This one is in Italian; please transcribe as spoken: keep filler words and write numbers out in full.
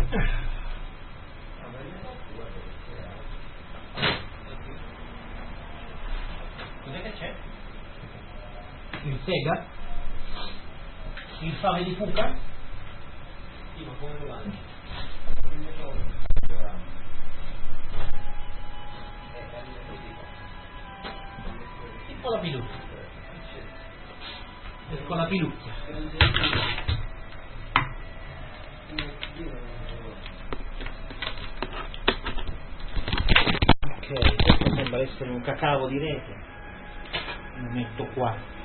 Cos'è che c'è? Il sega? Il fave di fuca? Sì, ma come lo vanno? Tipo la piluzza. Con la piluzza. Ok, questo sembra essere un cacao di rete. Lo metto qua.